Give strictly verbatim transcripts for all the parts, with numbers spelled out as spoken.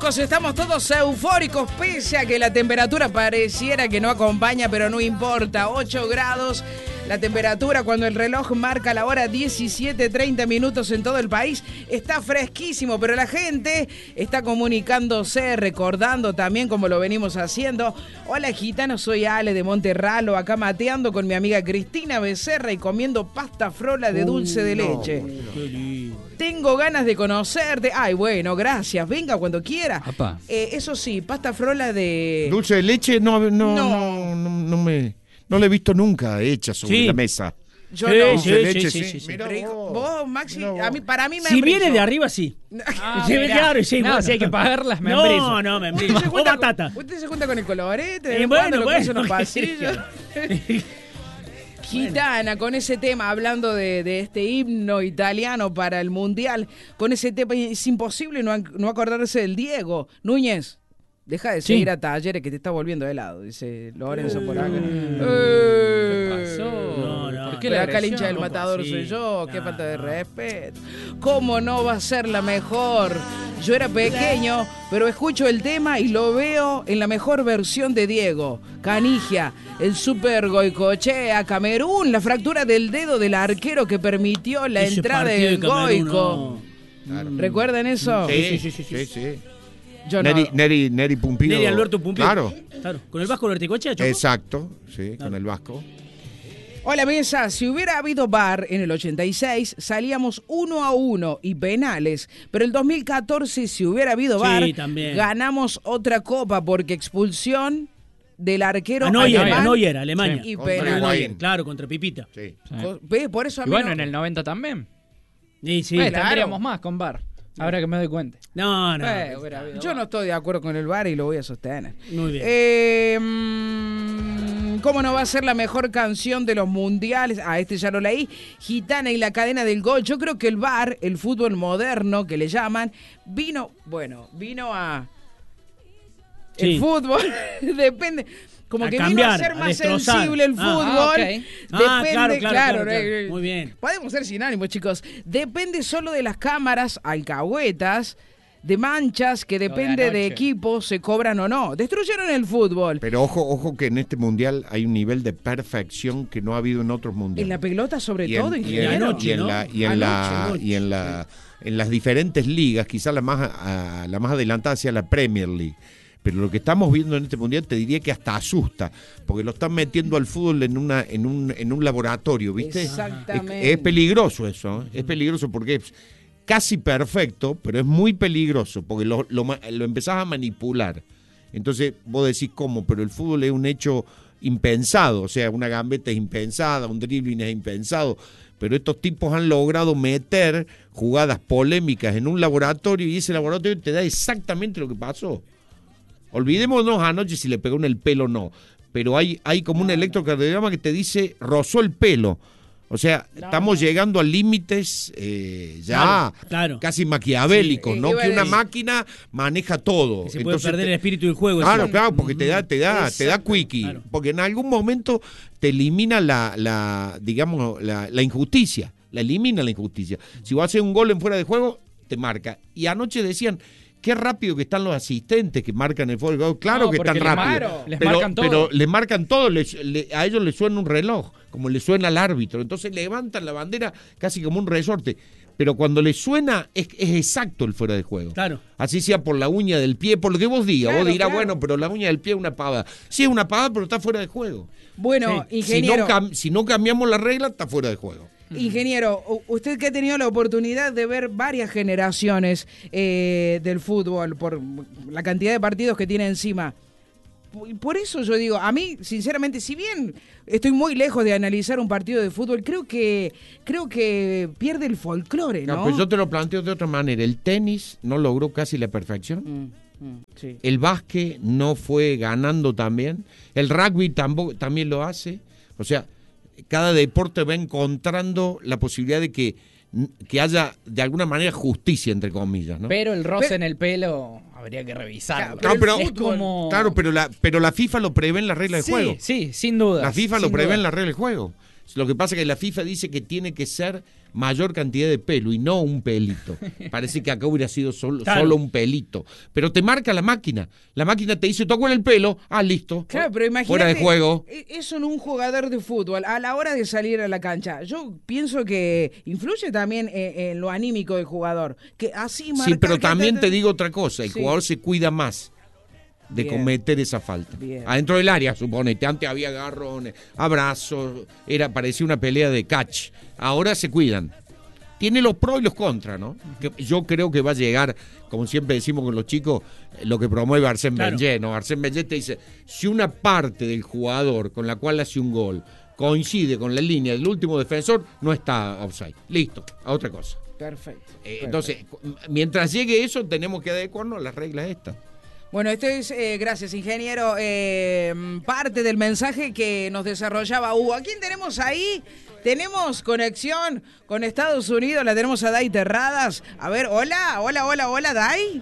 locos, estamos todos eufóricos, pese a que la temperatura pareciera que no acompaña, pero no importa. ocho grados la temperatura cuando el reloj marca la hora diecisiete treinta minutos en todo el país. Está fresquísimo, pero la gente está comunicándose, recordando también como lo venimos haciendo. Hola gitano, soy Ale de Monterralo, acá mateando con mi amiga Cristina Becerra y comiendo pasta frola de dulce de leche. No, tengo ganas de conocerte. Ay, bueno, gracias. Venga cuando quiera. Eh, eso sí, pasta frola de... Dulce de leche no, no, no, no, no, no me... No la he visto nunca hecha sobre sí. la mesa. Yo sí, no. Sí, leche, sí, sí. sí, sí. Mirá vos, vos, Maxi, mirá a mí, para mí me Si viene de arriba, sí. Ah, sí, claro, sí, no, bueno. si hay que pagarlas, me No, embrizo. no, me embrizo. Usted se O junta batata. con- Usted se junta con el colorete, Eh, bueno, bueno, lo cruza en bueno. los pasillos. Gitana, con ese tema, hablando de, de este himno italiano para el Mundial, con ese tema es imposible no, no acordarse del Diego. Núñez, deja de Sí. seguir a Talleres que te está volviendo helado, dice Lorenzo por acá. Mm. Eh, ¿Qué pasó? No, no, ¿Por qué Pero la acá el hincha del agresión? matador Sí, soy yo, qué no, falta de no. respeto. ¿Cómo no va a ser la mejor? Yo era pequeño, pero escucho el tema y lo veo en la mejor versión de Diego. Canigia, el super Goicochea, Camerún, la fractura del dedo del arquero que permitió la Ese entrada partido del de Camerún, Goico. no. Claro. ¿Recuerdan eso? Sí, sí, sí, sí, sí, sí. Yo no. Neri, Neri, Neri Pumpido. Neri Alberto Pumpido. Claro, Claro, con el Vasco Verticochea, Choco. exacto, sí, Claro. con el Vasco. Hola mesa, si hubiera habido V A R en el ochenta y seis salíamos uno a uno y penales, pero el dos mil catorce si hubiera habido V A R Sí, también. ganamos otra copa porque expulsión del arquero A Neuer, alemán a Neuer, Alemania. y Contra penal. Higuaín. Claro, contra Pipita. Sí. Sí. Co- ¿Ves? Por eso a Y mí bueno, no- en el noventa también. Sí, sí. Eh, claro. Tendríamos más con V A R. Ahora que me doy cuenta. No, no. Eh, hubiera habido yo V A R. no estoy de acuerdo con el V A R y lo voy a sostener. Muy bien. Eh, mm, ¿Cómo no va a ser la mejor canción de los mundiales? Ah, este ya lo leí. Gitana y la cadena del gol. Yo creo que el V A R, el fútbol moderno que le llaman, vino, bueno, vino a... El Sí. fútbol depende... Como A que cambiar, vino a ser a más destrozar. sensible el Ah, fútbol. ah, ok. Depende, Ah, claro, claro, claro, eh, claro. Muy bien. Podemos ser sin ánimo, chicos. Depende solo de las cámaras, alcahuetas, de manchas, que depende de, anoche. equipos, se cobran o no. Destruyeron el fútbol. Pero ojo, ojo que en este mundial hay un nivel de perfección que no ha habido en otros mundiales. En la pelota sobre Y en- todo, y en- ingeniero. anoche, y en ¿no? la y en Anoche, la anoche. y en la en las diferentes ligas, quizás la más a- la más adelantada sea la Premier League. Pero lo que estamos viendo en este mundial te diría que hasta asusta, porque lo están metiendo al fútbol en una en un en un laboratorio, ¿viste? Exactamente. Es, es peligroso eso, ¿eh? Es peligroso porque es casi perfecto, pero es muy peligroso porque lo, lo, ma- lo empezás a manipular. Entonces vos decís cómo, pero el fútbol es un hecho impensado, o sea, una gambeta es impensada, un dribbling es impensado, pero estos tipos han logrado meter jugadas polémicas en un laboratorio y ese laboratorio te da exactamente lo que pasó. Olvidémonos anoche si le pegó en el pelo o no, pero hay, hay como un electrocardiograma que te dice rozó el pelo. O sea, No. estamos llegando a límites eh, ya Claro, claro. casi maquiavélicos, Sí, ¿no? iba a Que una decir- máquina maneja todo. Que se puede Entonces perder te- el espíritu del juego. Claro, eso. claro, porque te da, te da, te da Exacto, quickie, claro. porque en algún momento te elimina la, la digamos, la, la injusticia, la elimina la injusticia. Si vos haces un gol en fuera de juego, te marca. Y anoche decían, qué rápido que están los asistentes que marcan el fuera de juego. Claro No, que porque están les rápido. mar- les pero, marcan todo. pero les marcan todo, les- le- a ellos les suena un reloj, como le suena al árbitro. Entonces levantan la bandera casi como un resorte. Pero cuando les suena, es, es exacto el fuera de juego. Claro. Así sea por la uña del pie, por lo que vos digas. Claro, vos dirás, claro. bueno, pero la uña del pie es una pava. Sí, es una pava, pero está fuera de juego. Bueno, Sí. Si no, ingeniero, cam- si no cambiamos la regla, está fuera de juego. ingeniero, u- usted que ha tenido la oportunidad de ver varias generaciones eh, del fútbol por la cantidad de partidos que tiene encima. Por- Por eso yo digo, a mí, sinceramente, si bien estoy muy lejos de analizar un partido de fútbol, creo que creo que pierde el folclore, ¿no? No, pues yo te lo planteo de otra manera. El tenis no logró casi la perfección. Mm, mm, sí. El básquet no fue ganando también. El rugby tampoco, también lo hace. O sea, cada deporte va encontrando la posibilidad de que, que haya de alguna manera justicia, entre comillas, ¿no? Pero el roce Pero- en el pelo habría que revisarlo. Claro, No, pero- es como... Claro, pero la, pero la FIFA lo prevé en la regla de sí, juego. sí, sin duda. La FIFA lo sin prevé duda. en la regla de juego. Lo que pasa es que la FIFA dice que tiene que ser mayor cantidad de pelo y no un pelito. Parece que acá hubiera sido solo, Claro. solo un pelito. Pero te marca la máquina. La máquina te dice, tocó en el pelo, ah, listo. Claro, pero imagínate, Fuera de juego. e- eso en un jugador de fútbol, a la hora de salir a la cancha, yo pienso que influye también en, en lo anímico del jugador. Que así Sí, marcar pero que también te- te digo otra cosa, el Sí. jugador se cuida más de Bien. cometer esa falta. Bien. Adentro del área, suponete, antes había agarrones, abrazos, era, parecía una pelea de catch. Ahora se cuidan. Tiene los pros y los contras, ¿no? Que yo creo que va a llegar, como siempre decimos con los chicos, eh, lo que promueve Arsène Claro. Wenger, ¿no? Arsène Wenger te dice, si una parte del jugador con la cual hace un gol coincide con la línea del último defensor, no está offside. Listo, a otra cosa. Perfecto. Eh, perfecto. entonces, cu- mientras llegue eso, tenemos que adecuarnos a las reglas estas. Bueno, esto es, eh, gracias ingeniero, eh, parte del mensaje que nos desarrollaba Hugo. ¿A quién tenemos ahí? Tenemos conexión con Estados Unidos, la tenemos a Dai Terradas. A ver, hola, hola, hola, hola, Dai.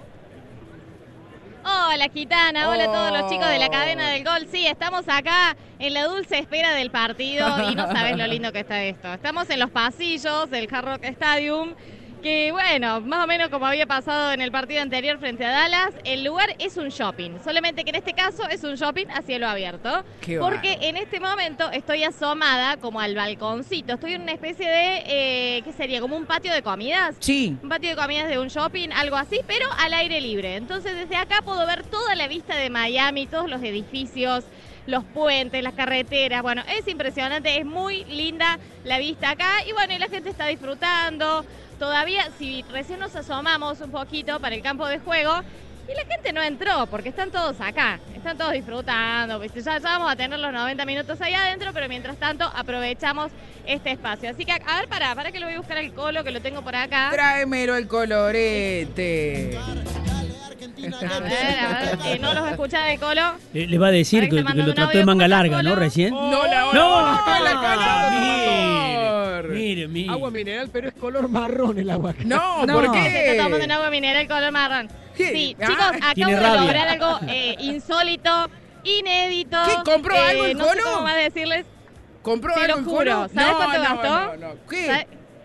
Hola, Gitana. Hola a todos los chicos de la cadena Oh. del gol. Sí, estamos acá en la dulce espera del partido y no sabes lo lindo que está esto. Estamos en los pasillos del Hard Rock Stadium, que bueno, más o menos como había pasado en el partido anterior frente a Dallas, el lugar es un shopping. Solamente que en este caso es un shopping a cielo abierto. Qué Porque bárbaro. en este momento estoy asomada como al balconcito. Estoy en una especie de, eh, ¿qué sería? Como un patio de comidas. Sí. Un patio de comidas de un shopping, algo así, pero al aire libre. Entonces desde acá puedo ver toda la vista de Miami, todos los edificios, los puentes, las carreteras. Bueno, es impresionante, es muy linda la vista acá. Y bueno, y la gente está disfrutando. Todavía, si recién nos asomamos un poquito para el campo de juego, y la gente no entró, porque están todos acá, están todos disfrutando. ¿Viste? Ya, ya vamos a tener los noventa minutos ahí adentro, pero mientras tanto aprovechamos este espacio. Así que, a ver, para, para que lo voy a buscar el colo, que lo tengo por acá. Tráemelo el colorete. A ver, a ver, que no los escuchaba el colo. Le, le va a decir Parece que, que que mandó lo un trató de audio. manga ¿Cómo larga, está, ¿no? Colo? Recién. Hola, hola. ¡No! ¡Hola, Mire, color! mire, mire. Agua mineral, pero es color marrón el agua. No, No, ¿por se está tomando qué? un agua mineral color marrón. ¿Qué? Sí, Ah, chicos, acabo tiene de rabia. lograr algo eh, insólito, inédito. ¿Qué? ¿Compró algo el No sé Colo? cómo más decirles. ¿Compró Te algo lo en juro. Colo? ¿Sabes No, cuánto no, gastó? no, no. ¿Qué? ¿Sabes?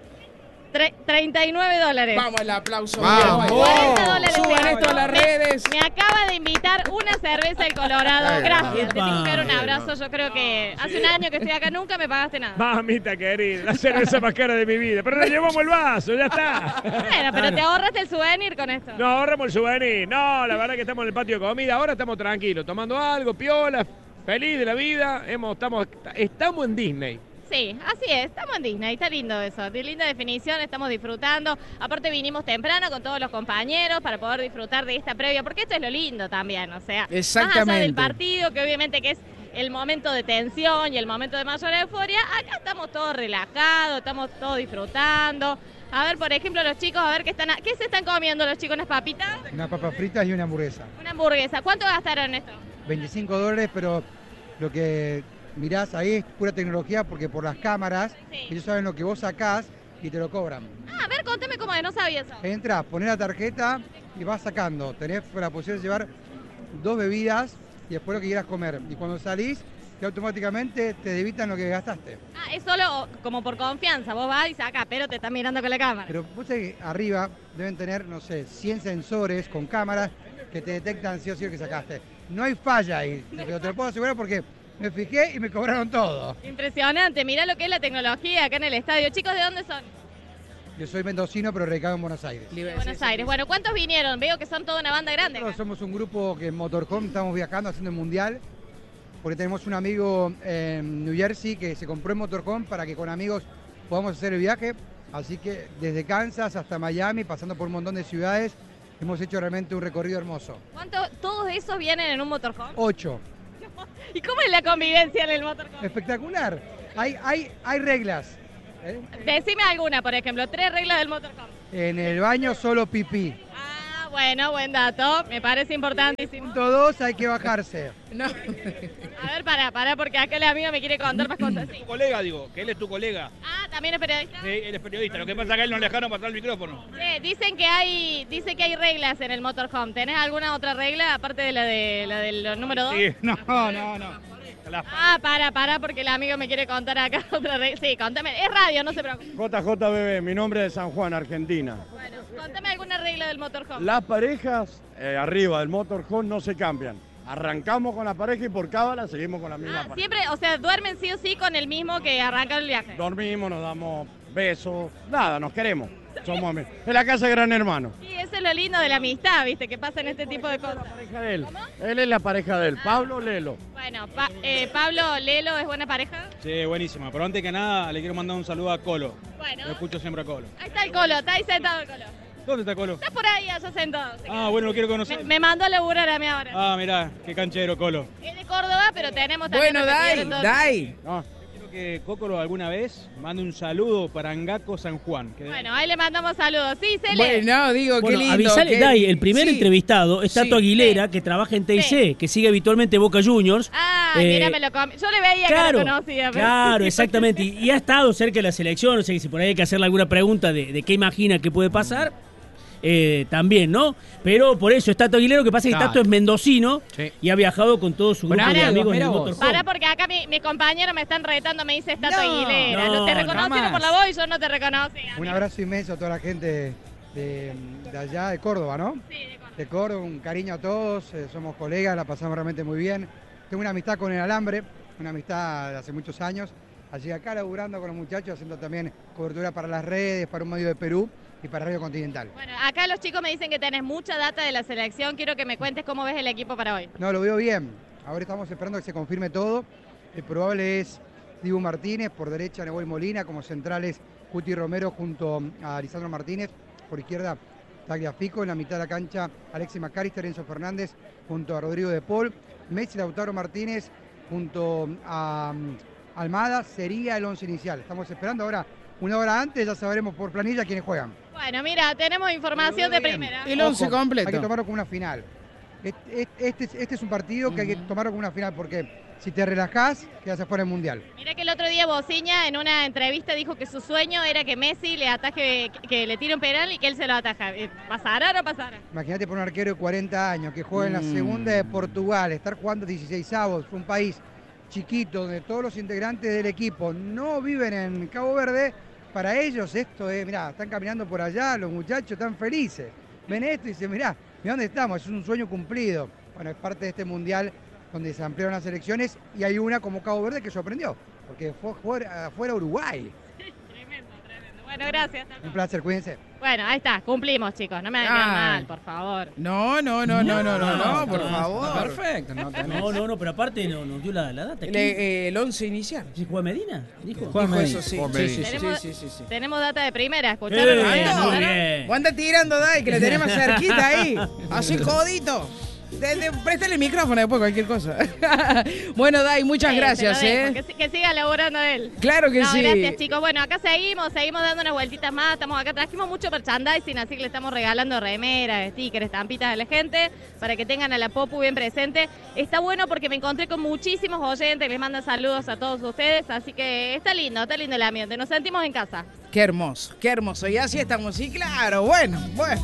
Tre- treinta y nueve dólares. Vamos, el aplauso. Vamos. cuarenta dólares. Suban me- esto a las me- redes. Me acaba de invitar una cerveza el Colorado. Ay, Gracias. Te epa. tengo que dar un abrazo. Yo creo que hace un año que estoy acá, nunca me pagaste nada. Mamita querida, la cerveza más cara de mi vida. Pero le llevamos el vaso, ya está. Bueno, pero te ahorraste el souvenir con esto. No ahorramos el souvenir. No, la verdad que estamos en el patio de comida. Ahora estamos tranquilos, tomando algo, piola, feliz de la vida. Hemos, estamos, estamos en Disney. Sí, así es, estamos en Disney, está lindo eso, de linda definición, estamos disfrutando. Aparte vinimos temprano con todos los compañeros para poder disfrutar de esta previa, porque esto es lo lindo también, o sea, más allá Exactamente. del partido, que obviamente que es el momento de tensión y el momento de mayor euforia, acá estamos todos relajados, estamos todos disfrutando. A ver, por ejemplo, los chicos, a ver qué están, qué se están comiendo los chicos, unas papitas, Unas papas fritas y una hamburguesa. una hamburguesa. ¿Cuánto gastaron en esto? veinticinco dólares, pero lo que mirás ahí es pura tecnología porque por las cámaras Sí. ellos saben lo que vos sacás y te lo cobran. Ah, a ver, contame cómo es, no sabía eso. Entras, ponés la tarjeta y vas sacando. Tenés la posibilidad de llevar dos bebidas y después lo que quieras comer. Y cuando salís, que automáticamente te debitan lo que gastaste. Ah, es solo como por confianza, vos vas y sacás, pero te están mirando con la cámara. Pero vos sabés que arriba deben tener, no sé, cien sensores con cámaras que te detectan sí o sí lo que sacaste. No hay falla ahí, pero te lo puedo asegurar porque me fijé y me cobraron todo. Impresionante, mirá lo que es la tecnología acá en el estadio. Chicos, ¿de dónde son? Yo soy mendocino, pero radicado en Buenos Aires. De Buenos Aires. Bueno, ¿cuántos vinieron? Veo que son toda una banda grande. Nosotros acá. somos un grupo que en Motorhome estamos viajando haciendo el mundial, porque tenemos un amigo en New Jersey que se compró en Motorhome para que con amigos podamos hacer el viaje. Así que desde Kansas hasta Miami, pasando por un montón de ciudades, hemos hecho realmente un recorrido hermoso. ¿Cuántos? ¿Todos esos vienen en un motorhome? Ocho. ¿Y cómo es la convivencia en el motorhome? Espectacular. Hay, hay, hay reglas. ¿eh? Decime alguna, por ejemplo, tres reglas del motorhome. En el baño solo pipí. Ah, bueno, buen dato. Me parece importantísimo. Punto dos, hay que bajarse. No. A ver, pará, pará, porque acá el amigo me quiere contar más cosas. Sí. Tu colega, digo, que él es tu colega. Ah, ¿también es periodista? Sí, él es periodista. Lo que pasa es que a él no le dejaron pasar el micrófono. Sí, dicen que hay, dice que hay reglas en el motorhome. ¿Tenés alguna otra regla aparte de la de la del número dos? Sí, no, no, no. Ah, para, para, porque el amigo me quiere contar acá otra regla. Sí, contame. Es radio, no se preocupe. J J B B, mi nombre es San Juan, Argentina. Bueno, contame alguna regla del motorhome. Las parejas eh, arriba del motorhome no se cambian. Arrancamos con la pareja y por cábala seguimos con la misma Ah, pareja. siempre, o sea, duermen sí o sí con el mismo que arranca el viaje. Dormimos, nos damos besos, nada, nos queremos. Somos amigos. Es la casa de Gran Hermano. Sí, eso es lo lindo de la amistad, ¿viste? Que pasan este tipo de cosas. Pareja de él. Él es la pareja de él, Pablo Lelo. Bueno, pa- eh, Pablo, Lelo, ¿es buena pareja? Sí, buenísima. Pero antes que nada, le quiero mandar un saludo a Colo. Bueno. Lo escucho siempre a Colo. Ahí está el Colo, está ahí sentado el Colo. ¿Dónde está Colo? Está por ahí, allá sentado. se Ah, queda. bueno, lo quiero me, conocer. me mandó a laburar a mí ahora. Ah, mirá, qué canchero, Colo. Es de Córdoba, pero tenemos también... Bueno, repetido Dai, en todo- Dai. No. Quiero que Cócolo alguna vez mande un saludo para Angaco San Juan. Que Bueno, ahí le mandamos saludos. Sí, Cele. Bueno, digo, Bueno, qué lindo. avisale, qué- Dai, el primer Sí. entrevistado es Tato Sí. Aguilera, que trabaja en T I C, Sí. que sigue habitualmente Boca Juniors. Ah, Eh, mira, me lo comí. Yo le veía Claro, que lo conocía. pero- claro, exactamente. Y, y ha estado cerca de la selección, o sea que si por ahí hay que hacerle alguna pregunta de, de qué imagina que puede pasar, eh, también, ¿no? Pero por eso es Tato Aguilera, que pasa es que Claro. Tato es mendocino Sí. y ha viajado con todo su grupo Bueno, de mira amigos vos, en el mira vos. motorhome. Para, porque acá mi, mi compañero me están retando, me dice Tato No, Aguilera. no, No, te reconocieron jamás. por la voz y yo no te reconocí. Un abrazo inmenso a toda la gente de, de allá, de Córdoba, ¿no? Sí, de Córdoba. De Córdoba, un cariño a todos, eh, somos colegas, la pasamos realmente muy bien. Tengo una amistad con el alambre, una amistad de hace muchos años. Así que acá laburando con los muchachos, haciendo también cobertura para las redes, para un medio de Perú y para Radio Continental. Bueno, acá los chicos me dicen que tenés mucha data de la selección. Quiero que me cuentes cómo ves el equipo para hoy. No, lo veo bien. Ahora estamos esperando que se confirme todo. El probable es Dibu Martínez, por derecha Nebol Molina, como centrales Cuti Romero junto a Lisandro Martínez, por izquierda Tagliafico, en la mitad de la cancha Alexis McAllister, Enzo Fernández junto a Rodrigo de Paul, Messi, Lautaro Martínez junto a um, Almada, sería el once inicial. Estamos esperando ahora, una hora antes, ya sabremos por planilla quiénes juegan. Bueno, mira, tenemos información de primera. El once Ojo, completo. Hay que tomarlo como una final. Este, este- este es un partido que hay que tomarlo como una final porque si te relajás, quedas afuera del Mundial. Mira que el otro día Bociña en una entrevista dijo que su sueño era que Messi le ataje, que le tire un penal y que él se lo ataja. Eh, ¿Pasará o no pasará? Imagínate por un arquero de cuarenta años que juega en la Mm. segunda de Portugal, estar jugando dieciséis avos, un país chiquito donde todos los integrantes del equipo no viven en Cabo Verde. Para ellos esto es, mirá, están caminando por allá, los muchachos están felices. Ven esto y dicen, mirá, mirá dónde estamos, es un sueño cumplido. Bueno, es parte de este mundial donde se ampliaron las elecciones y hay una como Cabo Verde que sorprendió, porque fue fuera, fuera Uruguay. Tremendo, tremendo. Bueno, gracias. Un placer, cuídense. Bueno, ahí está, cumplimos, chicos. No me hagan quedar Ay. mal, por favor. No, no, no, no, no, no, no, por no, favor. Perfecto, no tenés. No, no, no, pero aparte no- nos dio la, la data. El, ¿Quién? eh, el once inicial. ¿Sí juega Medina? ¿Dijo? Juega Dijo Medina. eso, sí. Juega Sí, sí, Medina. sí, Tenemos- sí, sí, sí. Tenemos data de primera, ¿escucharon? Eh, ¿Escucharon? muy bien. Vos andás tirando, Dai, que le tenemos cerquita ahí. Así codito. De, de- préstale el micrófono después, cualquier cosa. Bueno, Dai, muchas Sí, gracias, se lo dejo, ¿eh? Que, si- que siga laburando él. Claro que No, sí. gracias, chicos. Bueno, acá seguimos, seguimos dando unas vueltitas más. Estamos acá, trajimos mucho merchandising, así que le estamos regalando remeras, stickers, estampitas a la gente para que tengan a la Popu bien presente. Está bueno porque me encontré con muchísimos oyentes, les mando saludos a todos ustedes, así que está lindo, está lindo el ambiente. Nos sentimos en casa. Qué hermoso, qué hermoso. Y así estamos, sí, claro, bueno, bueno.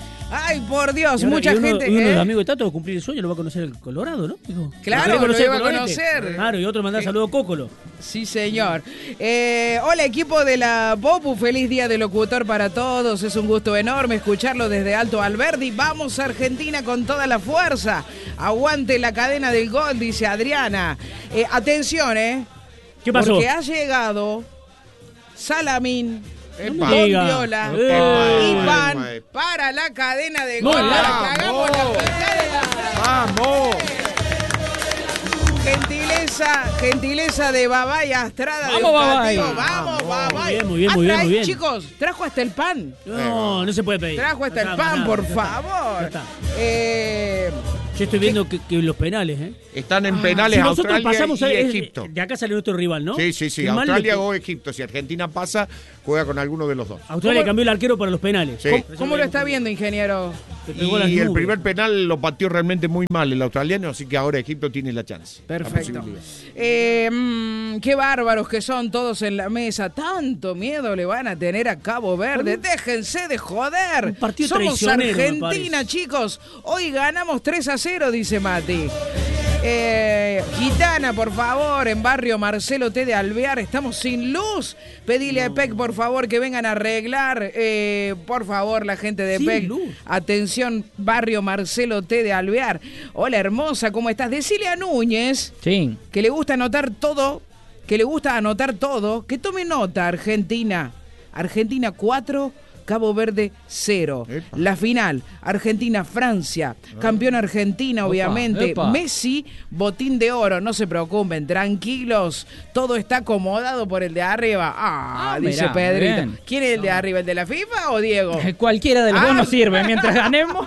Ay, por Dios, Y ahora- mucha y uno, gente. y uno de ¿eh? los amigos de Tato va a cumplir el sueño, lo va a conocer el Colorado, ¿no? Digo, Claro, ¿querés lo conocer iba a el Colorete? conocer. Claro, y otro mandar Sí. saludo a Cócolo. Sí, señor. Eh, hola, equipo de la Popu. Feliz día de locutor para todos. Es un gusto enorme escucharlo desde Alto Alberdi. Vamos a Argentina con toda la fuerza. Aguante la cadena del gol, dice Adriana. Eh, atención, ¿eh? ¿Qué pasó? Porque ha llegado Salamín. Epa. Con Diga. Viola Eh. y Pan Eh. para la cadena de No, gol. no. Para que hagamos la Vamos. pelea de la- ¡Vamos! Gentileza, gentileza de Babay Astrada. de Vamos, Babay. Educativo. Vamos, Babay. bien, muy bien, Ah, muy bien, trae- muy bien. Chicos, trajo hasta el pan. No, no se puede pedir. Trajo hasta No el está, pan, nada, por ya está. favor. Ya está. Eh, Yo estoy viendo que, que los penales, ¿eh? Están en Ah, penales Si nosotros Australia pasamos y a, es- Egipto. de acá sale nuestro rival, ¿no? Sí, sí, sí. Qué mal Australia lo que- o Egipto. Si Argentina pasa, juega con alguno de los dos. Australia ¿Cómo- cambió el arquero para los penales. Sí. ¿Cómo, cómo lo está viendo, ingeniero? Se pegó a las Y el nubes. primer penal lo pateó realmente muy mal el australiano, así que ahora Egipto tiene la chance. la Perfecto. posibilidad. Eh, mm, qué bárbaros que son todos en la mesa. Tanto miedo le van a tener a Cabo Verde. Déjense de joder. Un partido Somos traicionero, me Argentina, parece. chicos. Hoy ganamos tres a cero, dice Mati. Eh, Gitana, por favor, en barrio Marcelo T de Alvear, estamos sin luz. Pedile a EPEC, por favor, que vengan a arreglar. Eh, por favor, la gente de EPEC. Atención, barrio Marcelo T de Alvear. Hola, hermosa, ¿cómo estás? Decile a Núñez sí. que le gusta anotar todo, que le gusta anotar todo, que tome nota, Argentina. Argentina cuatro, Cabo Verde cero. Epa. La final, Argentina-Francia. Campeón Argentina, opa, obviamente. Epa. Messi, botín de oro. No se preocupen, tranquilos. Todo está acomodado por el de arriba. Ah, ah dice mirá, Pedrito. Bien. ¿Quién es el de arriba? ¿El de la FIFA o Diego? Cualquiera de los ah. dos nos sirve mientras ganemos.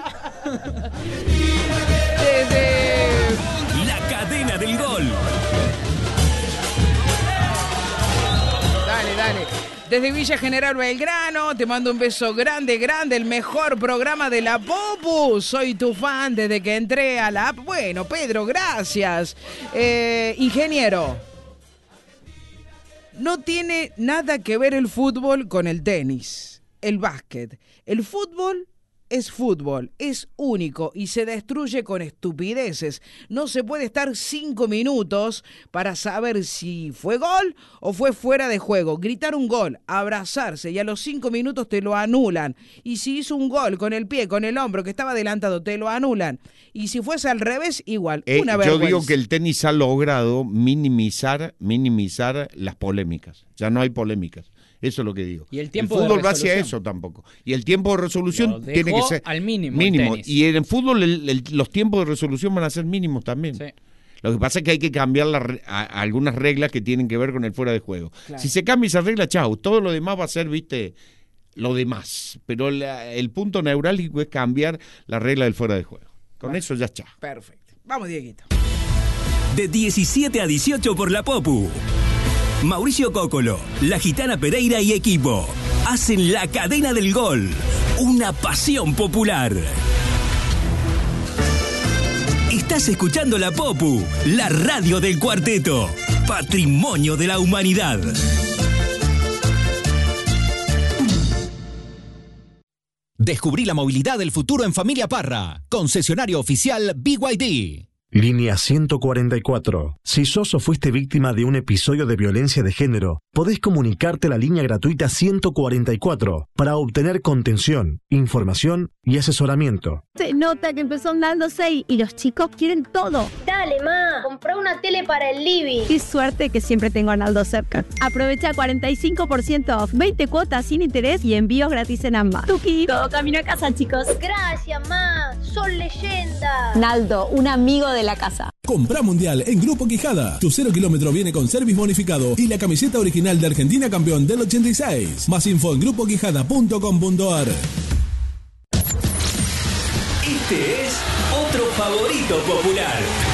Desde... La cadena del gol. Dale, dale. Desde Villa General Belgrano, te mando un beso grande, grande, el mejor programa de la Popu. Soy tu fan desde que entré a la app. Bueno, Pedro, gracias. Eh, ingeniero, no tiene nada que ver el fútbol con el tenis, el básquet. El fútbol es fútbol, es único y se destruye con estupideces. No se puede estar cinco minutos para saber si fue gol o fue fuera de juego. Gritar un gol, abrazarse y a los cinco minutos te lo anulan. Y si hizo un gol con el pie, con el hombro que estaba adelantado, te lo anulan. Y si fuese al revés, igual. Eh, una vergüenza. Yo digo que el tenis ha logrado minimizar, minimizar las polémicas. Ya no hay polémicas. Eso es lo que digo. Y el tiempo el fútbol de va hacia eso tampoco. Y el tiempo de resolución tiene que ser al mínimo. mínimo. Y en el fútbol el, el, los tiempos de resolución van a ser mínimos también. Sí. Lo que pasa es que hay que cambiar la, a, a algunas reglas que tienen que ver con el fuera de juego. Claro. Si se cambia esa regla, chao. Todo lo demás va a ser, viste, lo demás. Pero la, el punto neurálgico es cambiar la regla del fuera de juego. Con bueno, eso ya está. Perfecto. Vamos, Dieguito. De diecisiete a dieciocho por la Popu. Mauricio Cócolo, La Gitana Pereira y equipo hacen la cadena del gol, una pasión popular. Estás escuchando la Popu, la radio del cuarteto, patrimonio de la humanidad. Descubrí la movilidad del futuro en Familia Parra, concesionario oficial B Y D. Línea ciento cuarenta y cuatro. Si sos o fuiste víctima de un episodio de violencia de género, podés comunicarte a la línea gratuita ciento cuarenta y cuatro para obtener contención, información y asesoramiento. Se nota que empezó andando seis y los chicos quieren todo. Dale, ma, comprá una tele para el living. Qué suerte que siempre tengo a Naldo cerca. Aprovecha cuarenta y cinco por ciento off, veinte cuotas sin interés y envíos gratis en ambas. Tuki, todo camino a casa, chicos. Gracias, ma, son leyenda. Naldo, un amigo de la casa. Comprá Mundial en Grupo Quijada. Tu cero kilómetro viene con service bonificado y la camiseta original de Argentina campeón del ochenta y seis. Más info en grupo quijada punto com punto ar. Este es otro favorito popular.